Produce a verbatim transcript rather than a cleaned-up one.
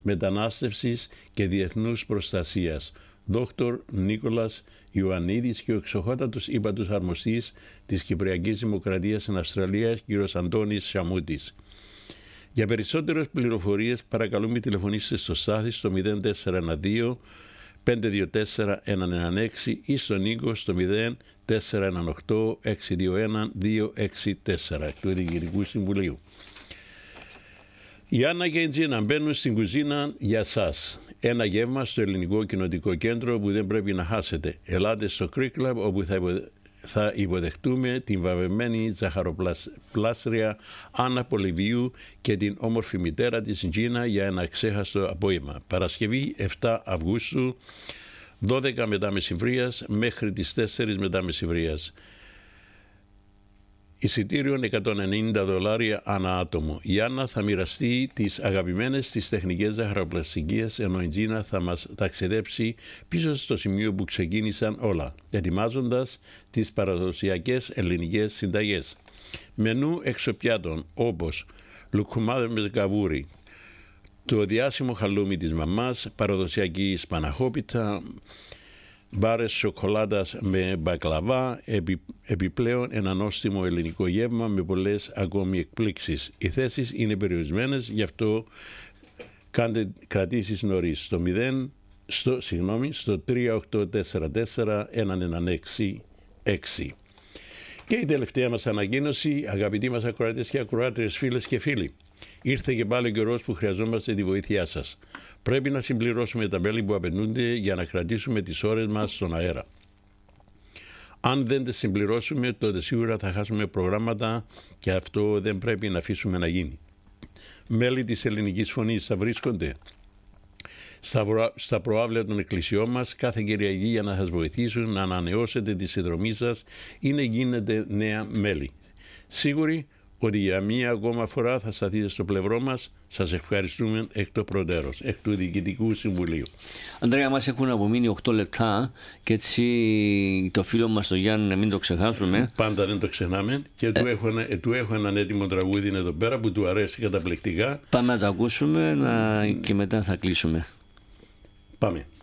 μετανάστευσης και διεθνούς προστασίας, Δόκτωρ Νίκολας Ιωαννίδης, και ο εξοχότατος ύπατος αρμοστής της Κυπριακής Δημοκρατίας στην Αυστραλία, κ. Αντώνης Σαμούτης. Για περισσότερες πληροφορίες παρακαλούμε τηλεφωνήστε στο Στάθη στο μηδέν τέσσερα ένα δύο πέντε δύο τέσσερα ένα ένα έξι ή στον Νίκο στο μηδέν τέσσερα ένα οκτώ έξι δύο ένα δύο έξι τέσσερα του Διοικητικού Συμβουλίου. Η Άννα και η Τζίνα μπαίνουν στην κουζίνα για σας. Ένα γεύμα στο Ελληνικό Κοινοτικό Κέντρο που δεν πρέπει να χάσετε. Ελάτε στο Creek Club, όπου θα, υποδε... θα υποδεχτούμε την βαβεμένη ζαχαροπλάστρια Άννα Πολυβίου και την όμορφη μητέρα της Τζίνα για ένα ξέχαστο απόγευμα. Παρασκευή επτά Αυγούστου, δώδεκα μετά μεσημβρίας μέχρι τις τέσσερις μετά μεσημβρίας. Εισιτήριο εκατόν ενενήντα δολάρια ανά άτομο. Η Άννα θα μοιραστεί τις αγαπημένες της τεχνικές ζαχαροπλαστικής, ενώ η Τζίνα θα μας ταξιδέψει πίσω στο σημείο που ξεκίνησαν όλα, ετοιμάζοντας τις παραδοσιακές ελληνικές συνταγές. Μενού εξωπιάτων όπως λουκουμάδες με καβούρι, το διάσημο χαλούμι της μαμάς, παραδοσιακή σπαναχόπιτα, μπάρες σοκολάτας με μπακλαβά, επι, επιπλέον ένα νόστιμο ελληνικό γεύμα με πολλές ακόμη εκπλήξεις. Οι θέσεις είναι περιορισμένες, γι' αυτό κάντε κρατήσεις νωρίς στο, μηδέν, στο, συγγνώμη, στο τρία οκτώ τέσσερα τέσσερα ένα ένα έξι έξι. Και η τελευταία μας ανακοίνωση, αγαπητοί μας ακροατές και ακροάτριες, φίλες και φίλοι. Ήρθε και πάλι ο καιρός που χρειαζόμαστε τη βοήθειά σας. Πρέπει να συμπληρώσουμε τα μέλη που απαιτούνται για να κρατήσουμε τις ώρες μας στον αέρα. Αν δεν τις συμπληρώσουμε, τότε σίγουρα θα χάσουμε προγράμματα και αυτό δεν πρέπει να αφήσουμε να γίνει. Μέλη της Ελληνικής Φωνής θα βρίσκονται στα προάβλια των εκκλησιών μας κάθε Κυριακή για να σας βοηθήσουν να ανανεώσετε τη συνδρομή σας ή να γίνετε νέα μέλη. Σίγουροι ότι για μία ακόμα φορά θα σταθείτε στο πλευρό μας. Σας ευχαριστούμε εκ το προτέρως, εκ του Διοικητικού Συμβουλίου. Ανδρέα, μας έχουν απομείνει οκτώ λεπτά και έτσι το φίλο μας το Γιάννη να μην το ξεχάσουμε. Πάντα δεν το ξεχνάμε και ε... του, έχω ένα, ε, του έχω έναν έτοιμο τραγούδι εδώ πέρα που του αρέσει καταπληκτικά. Πάμε να το ακούσουμε να... και μετά θα κλείσουμε. Πάμε.